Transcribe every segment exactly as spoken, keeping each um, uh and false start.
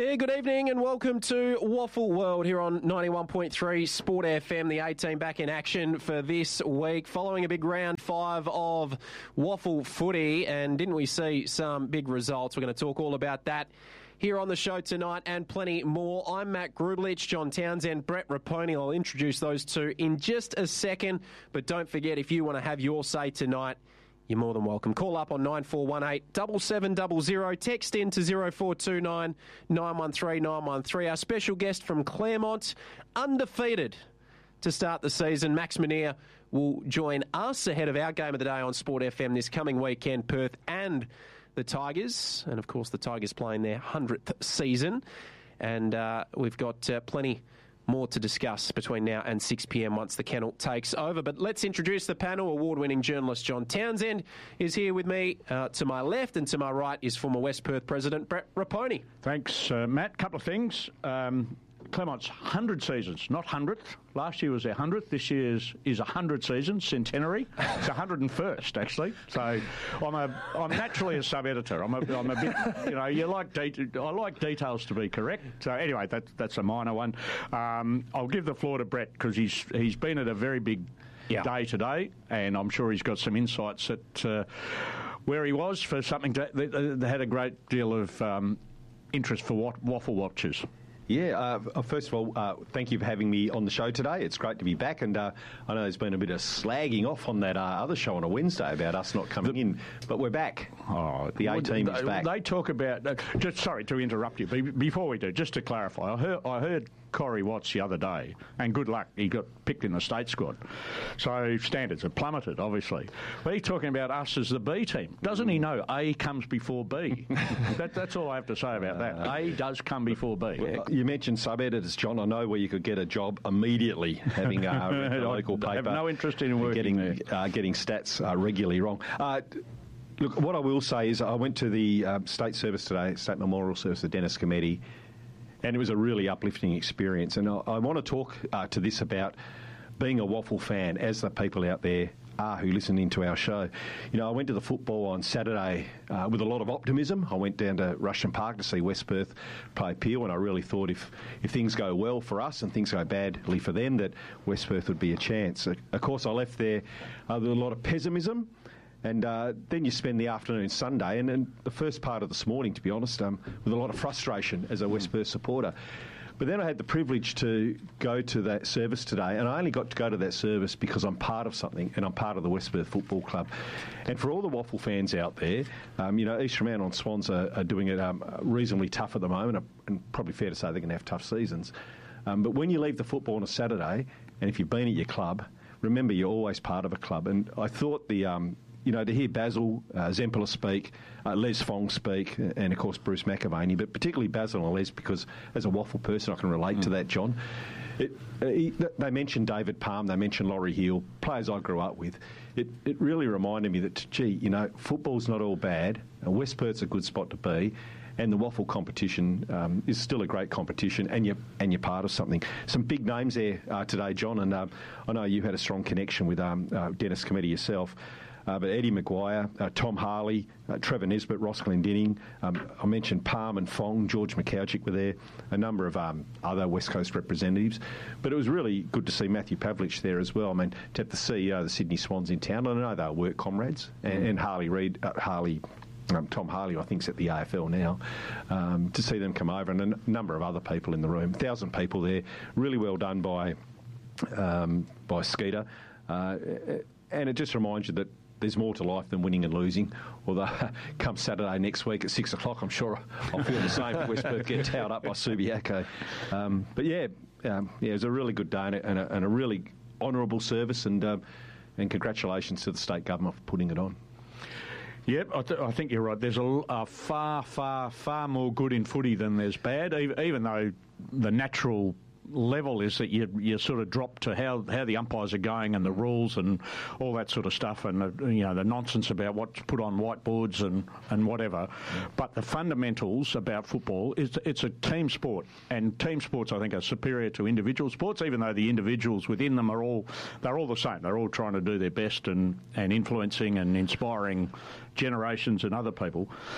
Yeah, good evening and welcome to Waffle World here on ninety-one point three Sport F M. The A-team back in action for this week following a big round five of Waffle footy. And didn't we see some big results? We're going to talk all about that here on the show tonight and plenty more. I'm Matt Grublich, John Townsend, Brett Raponi. I'll introduce those two in just a second. But don't forget, if you want to have your say tonight, you're more than welcome. Call up on nine four one eight, seven seven zero zero. Text in to zero four two nine, nine one three, nine one three. Our special guest from Claremont, undefeated to start the season, Max Menier, will join us ahead of our game of the day on Sport F M this coming weekend, Perth and the Tigers. And, of course, the Tigers playing their hundredth season. And uh, we've got uh, plenty more to discuss between now and six p.m. once the kennel takes over. But let's introduce the panel. Award-winning journalist John Townsend is here with me. Uh, to my left and to my right is former West Perth President Brett Raponi. Thanks, uh, Matt. Couple of things. Um, Claremont's one hundred seasons, not hundredth. Last year was their hundredth. This year's is one hundred seasons, centenary. It's one hundred and first, actually. So I'm a I'm naturally a sub-editor. I'm a, I'm a bit, you know, you like de- I like details to be correct. So anyway, that, that's a minor one. Um, I'll give the floor to Brett because he's he's been at a very big yeah. day today, and I'm sure he's got some insights at uh, where he was for something to, that, that had a great deal of um, interest for wa- waffle watchers. Yeah, uh, first of all, uh, thank you for having me on the show today. It's great to be back, and uh, I know there's been a bit of slagging off on that uh, other show on a Wednesday about us not coming the, in, but we're back. Oh, the A-team is back. They talk about... Uh, just sorry to interrupt you. Before we do, just to clarify, I heard, I heard Corey Watts the other day, and good luck, he got picked in the state squad. So standards have plummeted, obviously. But he's talking about us as the B team. Doesn't he know A comes before B? that, that's all I have to say about that. A does come before B. Well, you mentioned sub-editors, John. I know where you could get a job immediately, having uh, a local paper. I have no interest in working getting, there. Uh, getting stats uh, regularly wrong. Uh, look, what I will say is I went to the uh, state service today, State Memorial Service, the Dennis Committee, and it was a really uplifting experience. And I, I want to talk uh, to this about being a Waffle fan, as the people out there are who listen into our show. You know, I went to the football on Saturday uh, with a lot of optimism. I went down to Rushden Park to see West Perth play Peel, and I really thought if, if things go well for us and things go badly for them, that West Perth would be a chance. Of course, I left there uh, with a lot of pessimism. And uh, then you spend the afternoon Sunday, and, and the first part of this morning, to be honest, um, with a lot of frustration as a West Perth supporter. But then I had the privilege to go to that service today, and I only got to go to that service because I'm part of something, and I'm part of the West Perth Football Club. And for all the Waffle fans out there, um, you know, East Fremantle on Swans are, are doing it um, reasonably tough at the moment, and probably fair to say they're going to have tough seasons. Um, but when you leave the football on a Saturday, and if you've been at your club, remember you're always part of a club. And I thought the... Um, You know, to hear Basil uh, Zempler speak, uh, Les Fong speak, and of course Bruce McAvaney, but particularly Basil and Les, because as a Waffle person I can relate mm. to that, John. It, uh, he, they mentioned David Palm, they mentioned Laurie Hill, players I grew up with. It, it really reminded me that, gee, you know, football's not all bad. Uh, West Perth's a good spot to be. And the Waffle competition um, is still a great competition, and you're, and you're part of something. Some big names there uh, today, John, and uh, I know you had a strong connection with um, uh, Dennis Committee yourself. Uh, but Eddie Maguire, uh, Tom Harley, uh, Trevor Nisbet, Ross Glendinning, um, I mentioned Palm and Fong, George McCouchick were there, a number of um, other West Coast representatives. But it was really good to see Matthew Pavlich there as well. I mean, to have the C E O of the Sydney Swans in town, I know they were work comrades, and, mm. and Harley Reid, uh, Harley... Um, Tom Harley, I think, is at the A F L now, um, to see them come over, and a n- number of other people in the room. A thousand people there. Really well done by um, by Skeeter. Uh, and it just reminds you that there's more to life than winning and losing. Although, come Saturday next week at six o'clock, I'm sure I'll feel the same if West Perth get towed up by Subiaco. Um, but yeah, um, yeah, it was a really good day and a, and a, and a really honourable service, and um, and congratulations to the state government for putting it on. Yep, I, th- I think you're right. There's a, a far, far, far more good in footy than there's bad, even, even though the natural level is that you you sort of drop to how, how the umpires are going and the rules and all that sort of stuff, and the, you know, the nonsense about what's put on whiteboards and, and whatever. Yeah. But the fundamentals about football is it's a team sport, and team sports I think are superior to individual sports, even though the individuals within them are all they're all the same. They're all trying to do their best and, and influencing and inspiring generations and other people.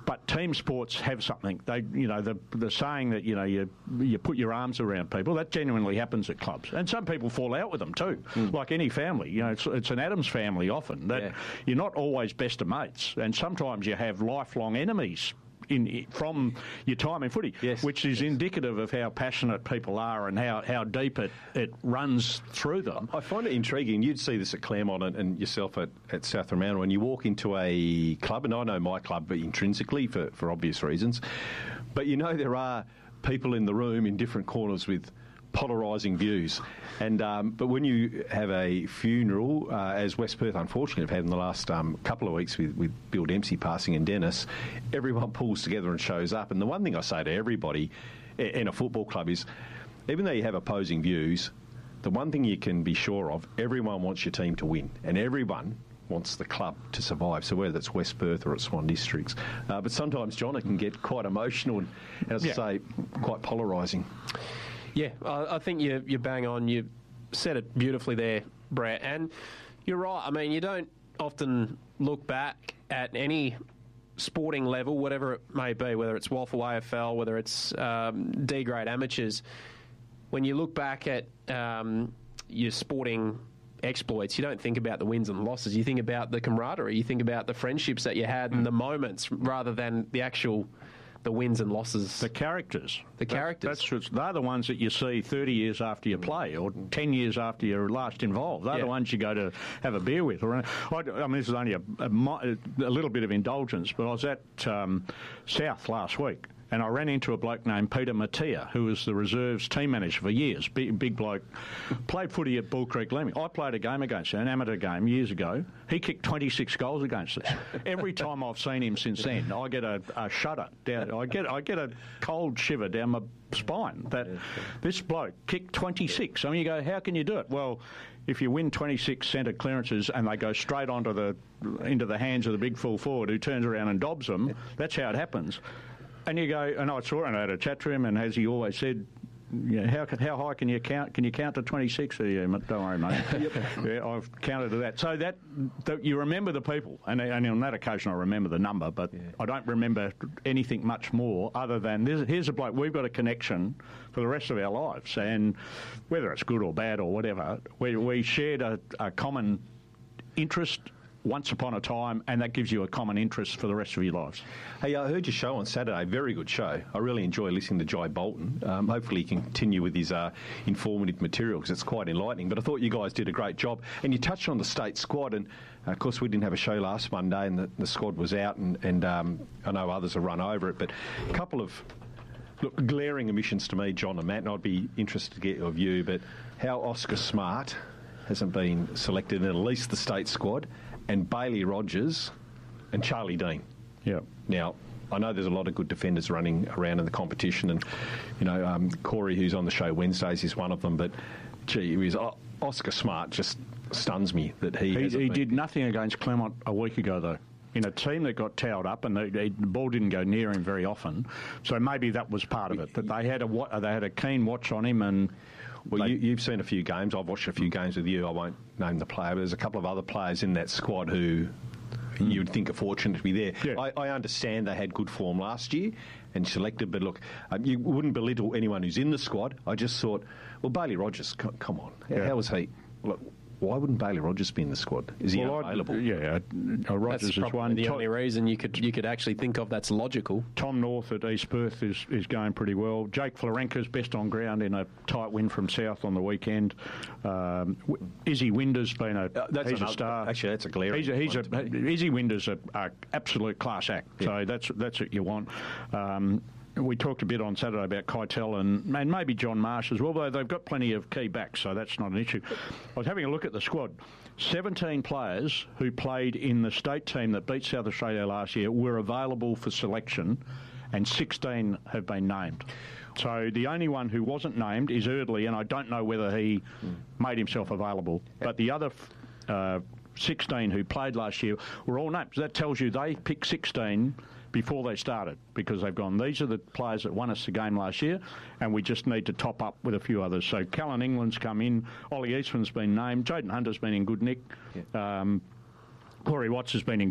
But team sports have something. They, you know, the the saying that, you know, you you put your arms around people, that genuinely happens at clubs. And some people fall out with them too, mm. like any family. You know, it's, it's an Adams family often. That yeah. You're not always best of mates, and sometimes you have lifelong enemies In, from your time in footy, yes, which is yes. indicative of how passionate people are and how, how deep it, it runs through them. I find it intriguing. You'd see this at Claremont and, and yourself at, at South Fremantle when you walk into a club, and I know my club intrinsically for, for obvious reasons, but you know there are people in the room in different corners with polarising views. And um, but when you have a funeral, uh, as West Perth unfortunately have had in the last um, couple of weeks with, with Bill Dempsey passing and Dennis, everyone pulls together and shows up. And the one thing I say to everybody in a football club is, even though you have opposing views, the one thing you can be sure of, everyone wants your team to win, and everyone wants the club to survive. So whether it's West Perth or it's Swan Districts. Uh, but sometimes, John, it can get quite emotional and, as yeah. I say, quite polarising. Yeah, I think you you bang on. You said it beautifully there, Brett. And you're right. I mean, you don't often look back at any sporting level, whatever it may be, whether it's Waffle A F L, whether it's um, D-grade amateurs. When you look back at um, your sporting exploits, you don't think about the wins and losses. You think about the camaraderie. You think about the friendships that you had mm. and the moments, rather than the actual... the wins and losses. The characters. The characters. That's, that's, they're the ones that you see thirty years after you play, or ten years after you're last involved. They're yeah. the ones you go to have a beer with. Or, I, I mean, this is only a, a, a little bit of indulgence, but I was at um, South last week, and I ran into a bloke named Peter Mattia, who was the reserves team manager for years. Big, big bloke. Played footy at Bull Creek Leaming. I played a game against him, an amateur game, years ago. He kicked twenty-six goals against us. Every time I've seen him since then, I get a, a shudder down. I get I get a cold shiver down my spine. That this bloke kicked twenty-six. I mean, you go, how can you do it? Well, if you win twenty-six centre clearances and they go straight onto the into the hands of the big full forward who turns around and dobs them, that's how it happens. And you go, and I saw it, and I had a chat to him, and as he always said, you know, how how high can you count? Can you count to twenty-six? Yeah, don't worry, mate. Yep. Yeah, I've counted to that. So that, that you remember the people, and, and on that occasion I remember the number, but yeah. I don't remember anything much more other than here's a bloke. We've got a connection for the rest of our lives, and whether it's good or bad or whatever, we we shared a, a common interest once upon a time, and that gives you a common interest for the rest of your lives. Hey, I heard your show on Saturday. Very good show. I really enjoy listening to Jai Bolton. Um, hopefully he can continue with his uh, informative material, because it's quite enlightening. But I thought you guys did a great job. And you touched on the state squad, and uh, of course we didn't have a show last Monday, and the, the squad was out, and, and um, I know others have run over it, but a couple of look, glaring omissions to me, John and Matt, and I'd be interested to get your view, but how Oscar Smart hasn't been selected in at least the state squad, and Bailey Rogers and Charlie Dean. Yeah. Now, I know there's a lot of good defenders running around in the competition, and, you know, um, Corey, who's on the show Wednesdays, is one of them, but, gee, he's, uh, Oscar Smart just stuns me that he He, he did nothing against Claremont a week ago, though, in a team that got towed up, and the, the ball didn't go near him very often, so maybe that was part of it, that they had a, they had a keen watch on him, and... Well, they, you, you've seen a few games. I've watched a few games with you. I won't name the player, but there's a couple of other players in that squad who mm. you would think are fortunate to be there. Yeah. I, I understand they had good form last year and selected, but look, um, you wouldn't belittle anyone who's in the squad. I just thought, well, Bailey Rogers, c- come on. Yeah. How was he? Look, why wouldn't Bailey Rogers be in the squad? Is he well, unavailable? Yeah, uh, Rogers that's is one. The Tom, only reason you could you could actually think of that's logical. Tom North at East Perth is, is going pretty well. Jake Florenka's best on ground in a tight win from South on the weekend. Um, Izzy Winder's been a uh, that's he's another, a star. Actually, that's a glaring. He's a, he's a Izzy Winder's a, a absolute class act. Yeah. So that's that's what you want. Um, We talked a bit on Saturday about Keitel and, and maybe John Marsh as well, though they've got plenty of key backs, so that's not an issue. I was having a look at the squad. seventeen players who played in the state team that beat South Australia last year were available for selection, and sixteen have been named. So the only one who wasn't named is Erdley, and I don't know whether he mm. made himself available. But the other uh, sixteen who played last year were all named. So that tells you they picked sixteen before they started, because they've gone, these are the players that won us the game last year, and we just need to top up with a few others. So Callan England's come in, Ollie Eastman's been named, Jaden Hunter's been in good nick, yeah. um, Corey Watts has been in good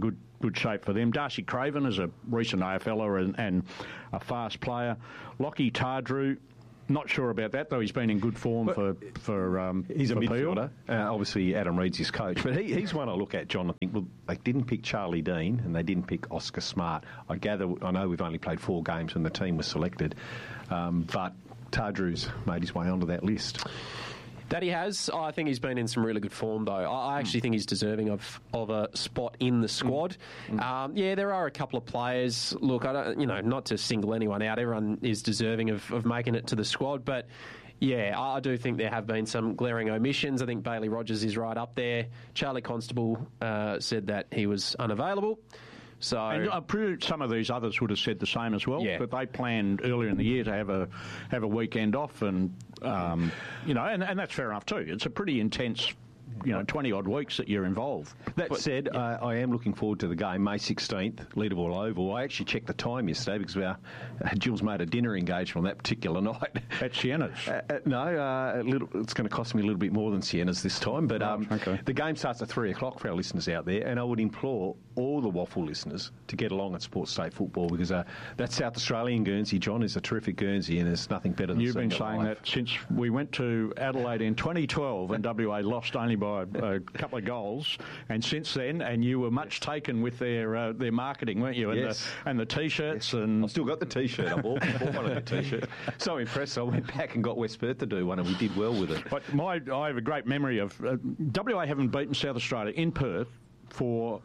good shape for them. Darcy Craven is a recent AFLer and, and a fast player. Lockie Tardrew, not sure about that, though he's been in good form but for for um, he's for a midfielder. Uh, obviously, Adam Reed's his coach, but he, he's one I look at, John. I think well, they didn't pick Charlie Dean and they didn't pick Oscar Smart. I gather, I know we've only played four games when the team was selected, um, but Tardrew's made his way onto that list. That he has. I think he's been in some really good form, though. I actually mm. think he's deserving of, of a spot in the squad. Mm. Um, yeah, there are a couple of players. Look, I don't, you know, not to single anyone out. Everyone is deserving of, of making it to the squad, but yeah, I do think there have been some glaring omissions. I think Bailey Rogers is right up there. Charlie Constable uh, said that he was unavailable. So, and I'm pretty some of these others would have said the same as well. Yeah. But they planned earlier in the year to have a have a weekend off, and um, you know, and, and that's fair enough too. It's a pretty intense, you know, twenty odd weeks that you're involved. That but, said, yeah. uh, I am looking forward to the game, May sixteenth, Leaderville Oval. I actually checked the time yesterday because our, uh, Jill's made a dinner engagement on that particular night. At Sienna's? Uh, uh, no, uh, a little, it's going to cost me a little bit more than Sienna's this time. But um, right, okay. the game starts at three o'clock for our listeners out there, and I would implore all the Waffle listeners to get along at Sports State Football because uh, that South Australian Guernsey, John, is a terrific Guernsey, and there's nothing better than You've been seeing saying live. that since we went to Adelaide in twenty twelve and W A lost only by a couple of goals, and since then, and you were much taken with their uh, their marketing, weren't you? And yes. the, and the T-shirts. Yes. and I've still got the T-shirt. I bought, bought one of the T-shirts. So impressed, I went back and got West Perth to do one, and we did well with it. But my, I have a great memory of uh, W A haven't beaten South Australia in Perth for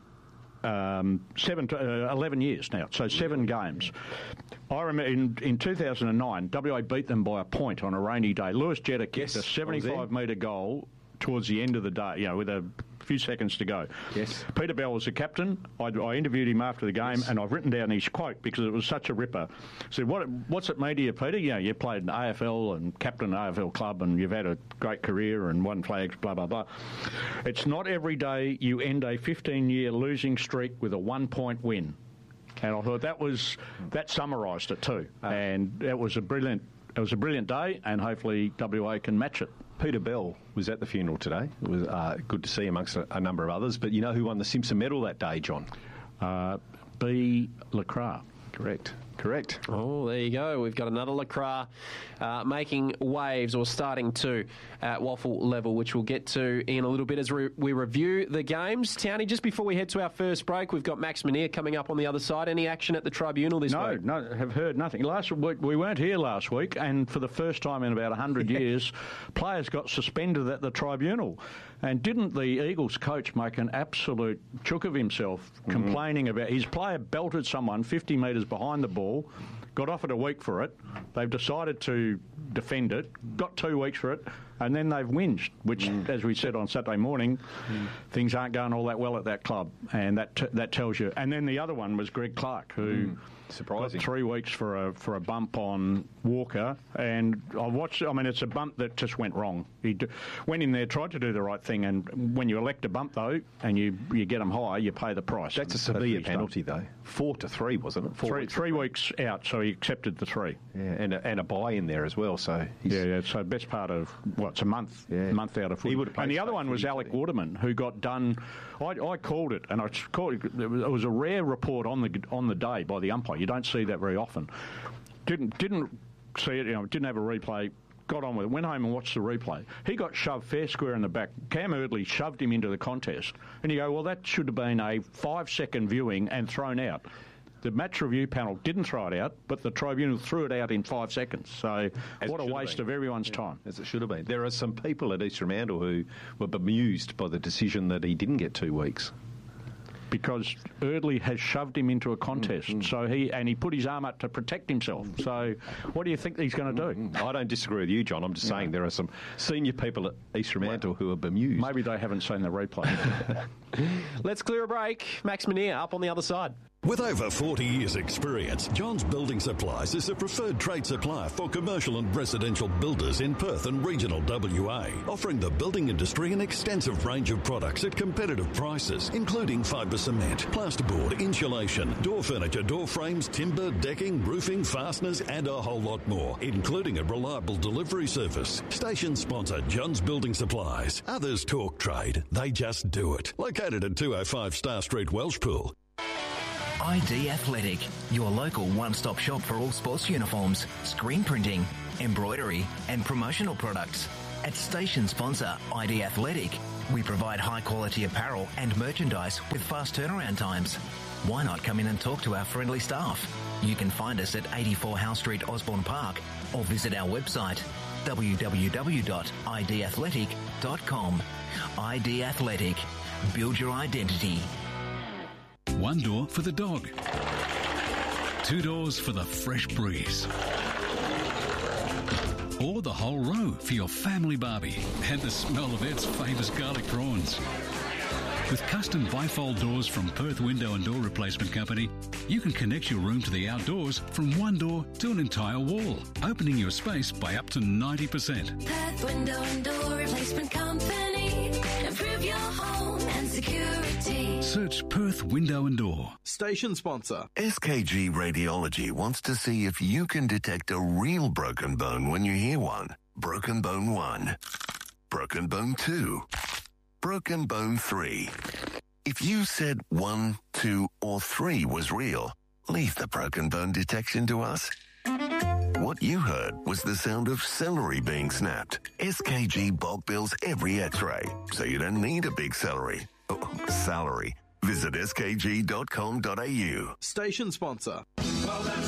um, seven, to, uh, eleven years now, so seven games. I remember in, in two thousand nine, W A beat them by a point on a rainy day. Lewis Jetta kicked yes, a seventy-five metre goal towards the end of the day, you know, with a few seconds to go. Yes. Peter Bell was the captain. I, I interviewed him after the game, yes. and I've written down his quote because it was such a ripper. I said, what, what's it mean to you, Peter? You know, you played in A F L and captain an A F L club, and you've had a great career and won flags, blah, blah, blah. It's not every day you end a fifteen-year losing streak with a one-point win. And I thought that was that summarised it too. Uh, and it was a brilliant it was a brilliant day, and hopefully W A can match it. Peter Bell was at the funeral today. It was uh, good to see amongst a, a number of others. But you know who won the Simpson Medal that day, John? Uh, B. Lacroix. Correct. Correct. Oh, there you go. We've got another Lacroix uh, making waves, or starting to, at Waffle level, which we'll get to in a little bit as re- we review the games. Townie, just before we head to our first break, we've got Max Menier coming up on the other side. Any action at the tribunal this no, week? No, no, have heard nothing. Last week, we weren't here last week, and for the first time in about one hundred years, players got suspended at the tribunal. And didn't the Eagles coach make an absolute chook of himself, mm-hmm. complaining about his player belted someone fifty metres behind the ball, got offered a week for it. They've decided to defend it, got two weeks for it, and then they've whinged, which, mm. as we said on Saturday morning, mm. things aren't going all that well at that club, and that t- that tells you. And then the other one was Greg Clark, who mm. surprising got three weeks for a for a bump on Walker, and I watched. I mean, it's a bump that just went wrong. He d- went in there, tried to do the right thing, and when you elect a bump though, and you you get them high, you pay the price. That's a severe penalty though. Four to three, wasn't it? Four three weeks three weeks out, so he accepted the three. Yeah, and a, and a buy in there as well. So he's yeah, yeah. So best part of what? It's a month, yeah. month out of football. And the other one was Alec Waterman, who got done. I, I called it, and I called it. It was a rare report on the on the day by the umpire. You don't see that very often. Didn't didn't see it. You know, didn't have a replay. Got on with it. Went home and watched the replay. He got shoved fair square in the back. Cam Erdley shoved him into the contest, and you go, well, that should have been a five-second viewing and thrown out. The match review panel didn't throw it out, but the tribunal threw it out in five seconds. So as what a waste of everyone's yeah, time. As it should have been. There are some people at East Fremantle who were bemused by the decision that he didn't get two weeks. Because Erdley has shoved him into a contest, mm, mm. so he and he put his arm up to protect himself. So, what do you think he's going to do? Mm, I don't disagree with you, John. I'm just yeah. saying there are some senior people at East Fremantle well, who are bemused. Maybe they haven't seen the replay. Let's clear a break. Max Menier up on the other side. With over forty years' experience, Johns Building Supplies is a preferred trade supplier for commercial and residential builders in Perth and regional W A, offering the building industry an extensive range of products at competitive prices, including fibre cement, plasterboard, insulation, door furniture, door frames, timber, decking, roofing, fasteners, and a whole lot more, including a reliable delivery service. Station sponsor Johns Building Supplies. Others talk trade, they just do it. Located at two oh five Star Street, Welshpool. I D Athletic, your local one-stop shop for all sports uniforms, screen printing, embroidery and promotional products. At station sponsor I D Athletic, we provide high-quality apparel and merchandise with fast turnaround times. Why not come in and talk to our friendly staff? You can find us at eighty-four Howe Street, Osborne Park, or visit our website w w w dot i d athletic dot com. I D Athletic. Build your identity. One door for the dog. Two doors for the fresh breeze. Or the whole row for your family barbie and the smell of Ed's famous garlic prawns. With custom bifold doors from Perth Window and Door Replacement Company, you can connect your room to the outdoors from one door to an entire wall, opening your space by up to ninety percent. Perth Window and Door Replacement Company. Improve your home and security. Search Perth Window and Door. Station sponsor. S K G Radiology wants to see if you can detect a real broken bone when you hear one. Broken bone one. Broken bone two. Broken bone three. If you said one, two, or three was real, leave the broken bone detection to us. What you heard was the sound of celery being snapped. S K G bulk bills every x-ray, so you don't need a big celery. Oh, salary. Visit s k g dot com dot a u. Station sponsor. Well,